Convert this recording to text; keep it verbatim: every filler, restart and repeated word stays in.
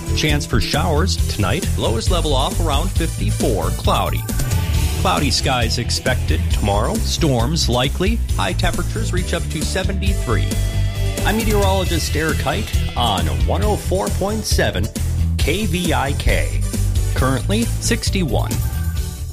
Chance for showers tonight. Lowest level off around fifty-four. Cloudy. Cloudy skies expected tomorrow. Storms likely. High temperatures reach up to seventy-three. I'm meteorologist Eric Height on one oh four point seven K V I K. Currently sixty-one.